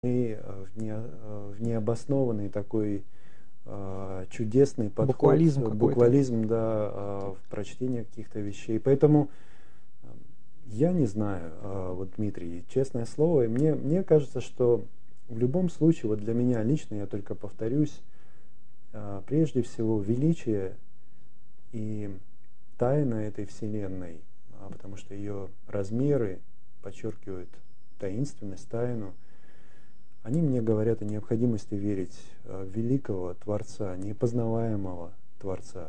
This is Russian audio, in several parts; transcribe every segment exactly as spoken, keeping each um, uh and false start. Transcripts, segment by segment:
И э, в, не, э, в необоснованный такой э, чудесный подход, Буквализм какой-то. буквализм, да, э, в прочтении каких-то вещей. Поэтому э, я не знаю, э, вот, Дмитрий, честное слово, мне, мне кажется, что в любом случае, вот для меня лично, я только повторюсь, э, прежде всего величие и тайна этой Вселенной, а, потому что ее размеры подчеркивают таинственность, тайну. Они мне говорят о необходимости верить в великого Творца, непознаваемого Творца.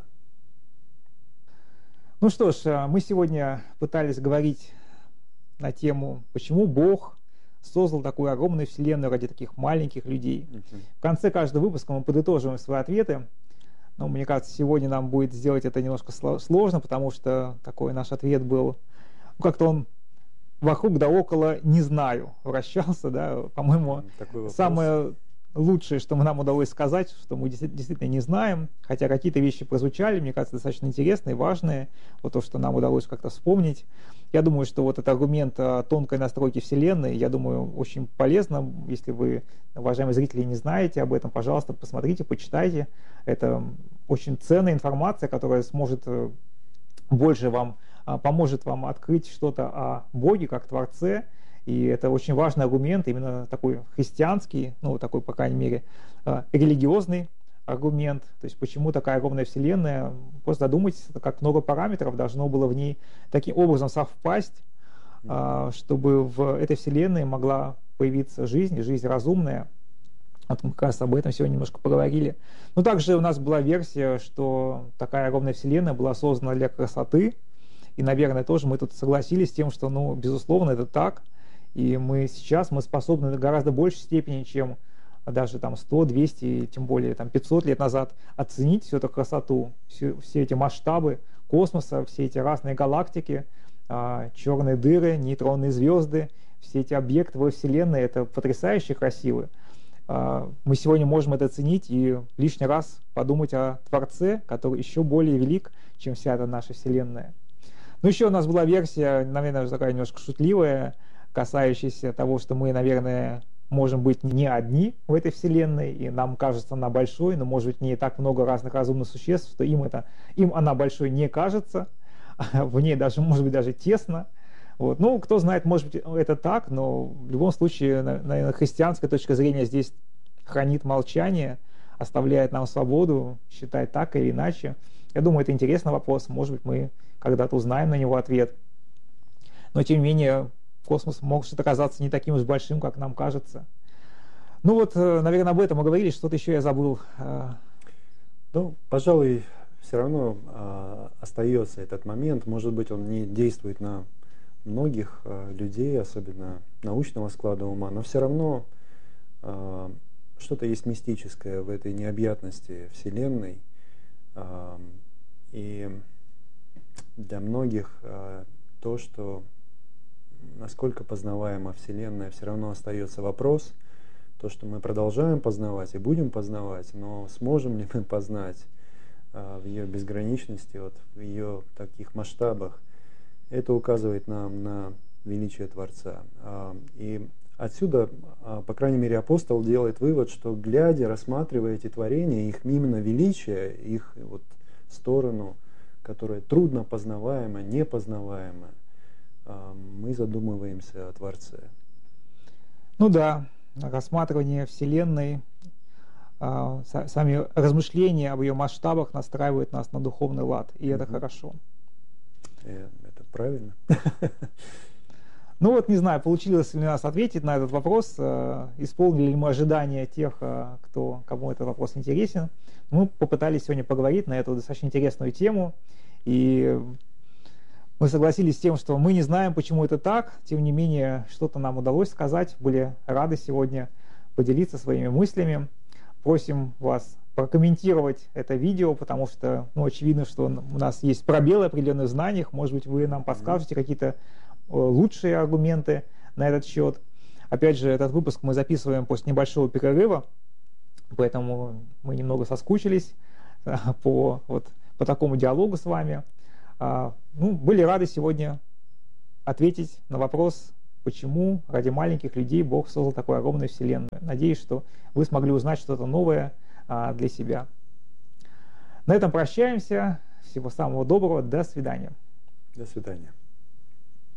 Ну что ж, мы сегодня пытались говорить на тему, почему Бог создал такую огромную вселенную ради таких маленьких людей. Uh-huh. В конце каждого выпуска мы подытоживаем свои ответы. Но мне кажется, сегодня нам будет сделать это немножко сложно, потому что такой наш ответ был, ну, как-то он вокруг да около «не знаю» вращался, да, по-моему, самое лучшее, что нам удалось сказать, что мы действительно не знаем, хотя какие-то вещи прозвучали, мне кажется, достаточно интересные, важные, вот то, что нам удалось как-то вспомнить. Я думаю, что вот этот аргумент о тонкой настройке Вселенной, я думаю, очень полезно. Если вы, уважаемые зрители, не знаете об этом, пожалуйста, посмотрите, почитайте. Это очень ценная информация, которая сможет больше вам, поможет вам открыть что-то о Боге как Творце. И это очень важный аргумент, именно такой христианский, ну, такой, по крайней мере, религиозный аргумент. То есть почему такая огромная Вселенная, просто задумайтесь, как много параметров должно было в ней таким образом совпасть, чтобы в этой Вселенной могла появиться жизнь, жизнь разумная. Вот мы как раз об этом сегодня немножко поговорили. Но также у нас была версия, что такая огромная Вселенная была создана для красоты. И, наверное, тоже мы тут согласились с тем, что, ну, безусловно, это так. И мы сейчас мы способны в гораздо большей степени, чем даже там сто, двести, тем более там пятьсот лет назад, оценить всю эту красоту, все, все эти масштабы космоса, все эти разные галактики, э, черные дыры, нейтронные звезды, все эти объекты во Вселенной, это потрясающе красиво. Э, мы сегодня можем это оценить и лишний раз подумать о Творце, который еще более велик, чем вся эта наша Вселенная. Ну, еще у нас была версия, наверное, такая немножко шутливая, касающаяся того, что мы, наверное, можем быть не одни в этой Вселенной, и нам кажется она большой, но может быть не так много разных разумных существ, что им, это, им она большой не кажется, в ней даже, может быть, даже тесно. Вот. Ну, кто знает, может быть, это так, но в любом случае, наверное, христианская точка зрения здесь хранит молчание, оставляет нам свободу считать так или иначе. Я думаю, это интересный вопрос, может быть, мы когда-то узнаем на него ответ. Но, тем не менее, космос может оказаться не таким уж большим, как нам кажется. Ну вот, наверное, об этом мы говорили, что-то еще я забыл. Ну, пожалуй, все равно э, остается этот момент. Может быть, он не действует на многих э, людей, особенно научного склада ума, но все равно э, что-то есть мистическое в этой необъятности Вселенной. Э, и для многих э, то, что насколько познаваема Вселенная, все равно остается вопрос. То, что мы продолжаем познавать и будем познавать, но сможем ли мы познать а, в ее безграничности, вот, в ее таких масштабах, это указывает нам на величие Творца. А, и отсюда, а, по крайней мере, апостол делает вывод, что, глядя, рассматривая эти творения, их именно величие, их вот, сторону, которая трудно познаваема, непознаваема, мы задумываемся о Творце. Ну да, рассматривание Вселенной, сами размышления об ее масштабах настраивают нас на духовный лад, и это угу. хорошо. Это правильно. Ну вот, не знаю, получилось ли у нас ответить на этот вопрос, исполнили ли мы ожидания тех, кто, кому этот вопрос интересен. Мы попытались сегодня поговорить на эту достаточно интересную тему, и мы согласились с тем, что мы не знаем, почему это так, тем не менее, что-то нам удалось сказать, были рады сегодня поделиться своими мыслями. Просим вас прокомментировать это видео, потому что, ну, очевидно, что у нас есть пробелы определенных знаниях, может быть, вы нам подскажете какие-то лучшие аргументы на этот счет. Опять же, этот выпуск мы записываем после небольшого перерыва, поэтому мы немного соскучились по, вот, по такому диалогу с вами. Ну, были рады сегодня ответить на вопрос, почему ради маленьких людей Бог создал такую огромную вселенную. Надеюсь, что вы смогли узнать что-то новое а, для себя. На этом прощаемся. Всего самого доброго. До свидания. До свидания.